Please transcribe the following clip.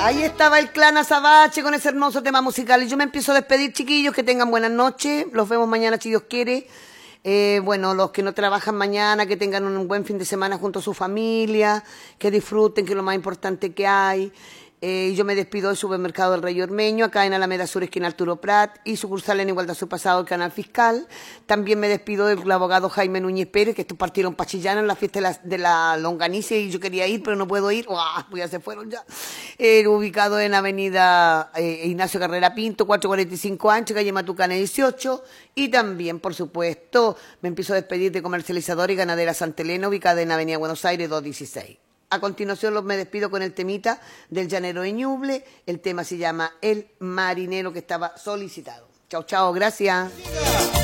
Ahí estaba el clan Azabache con ese hermoso tema musical. Y yo me empiezo a despedir, chiquillos, que tengan buenas noches. Los vemos mañana si Dios quiere. Bueno, los que no trabajan mañana, que tengan un buen fin de semana junto a su familia, que disfruten, que es lo más importante que hay. Yo me despido del Supermercado del Rey Ormeño, acá en Alameda Sur, esquina Arturo Prat, y sucursal en Igualdad Sur Pasado, el Canal Fiscal. También me despido del abogado Jaime Núñez Pérez, que estos partieron pa' Chillán en la fiesta de la longaniza y yo quería ir, pero no puedo ir. ¡Uah! Pues ya se fueron ya. Ubicado en Avenida Ignacio Carrera Pinto, 445 Ancho, calle Matucana 18. Y también, por supuesto, me empiezo a despedir de Comercializadora y Ganadera Santa Elena, ubicada en Avenida Buenos Aires 216. A continuación me despido con el temita del Llanero de Ñuble. El tema se llama El Marinero, que estaba solicitado. Chao, chao, gracias.